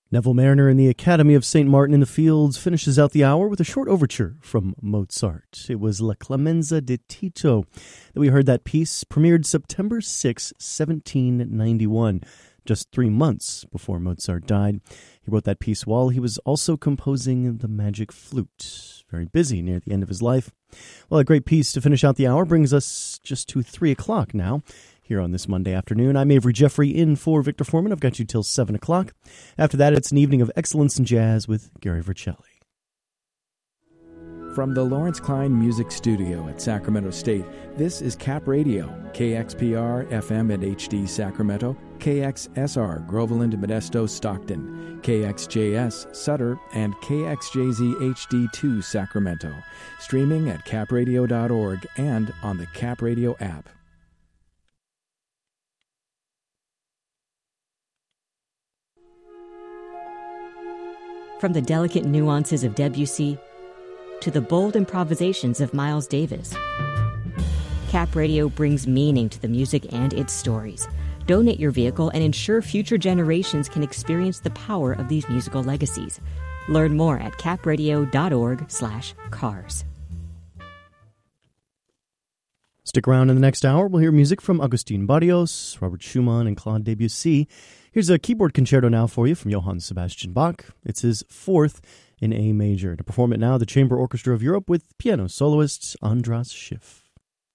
Neville Mariner and the Academy of St. Martin in the Fields finishes out the hour with a short overture from Mozart. It was La Clemenza di Tito that we heard. That piece premiered September 6, 1791, just 3 months before Mozart died. He wrote that piece while he was also composing the Magic Flute. Very busy near the end of his life. Well, a great piece to finish out the hour brings us just to 3 o'clock now. Here on this Monday afternoon, I'm Avery Jeffrey in for Victor Foreman. I've got you till 7 o'clock. After that, it's an evening of excellence in jazz with Gary Vercelli. From the Lawrence Klein Music Studio at Sacramento State, this is Cap Radio, KXPR FM at HD Sacramento, KXSR Groveland, Modesto, Stockton, KXJS Sutter, and KXJZ HD2 Sacramento. Streaming at capradio.org and on the Cap Radio app. From the delicate nuances of Debussy to the bold improvisations of Miles Davis, Cap Radio brings meaning to the music and its stories. Donate your vehicle and ensure future generations can experience the power of these musical legacies. Learn more at capradio.org/cars. Stick around in the next hour. We'll hear music from Agustin Barrios, Robert Schumann, and Claude Debussy. Here's a keyboard concerto now for you from Johann Sebastian Bach. It's his 4th in A major. To perform it now, the Chamber Orchestra of Europe with piano soloist Andras Schiff.